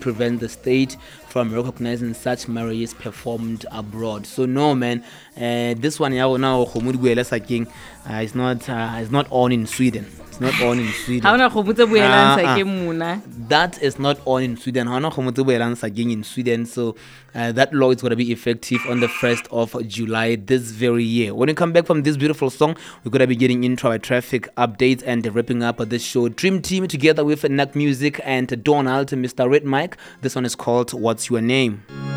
prevent the state from recognizing such marriages performed abroad. So no, man, this one now is not on in Sweden. It's not on in Sweden. That is not on in Sweden. In Sweden. So that law is going to be effective on the 1st of July this very year. When we come back from this beautiful song, we're going to be getting into our traffic updates and wrapping up this show. Dream Team together with Nak Music and Donald, Mr. Red Mike. This one is called What's Your Name?